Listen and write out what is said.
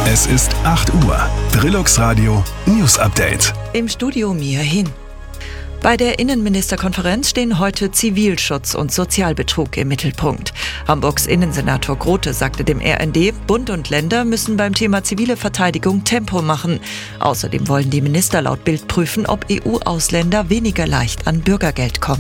Es ist 8 Uhr. Trilux Radio News Update. Im Studio Mia Hin. Bei der Innenministerkonferenz stehen heute Zivilschutz und Sozialbetrug im Mittelpunkt. Hamburgs Innensenator Grote sagte dem RND, Bund und Länder müssen beim Thema zivile Verteidigung Tempo machen. Außerdem wollen die Minister laut Bild prüfen, ob EU-Ausländer weniger leicht an Bürgergeld kommen.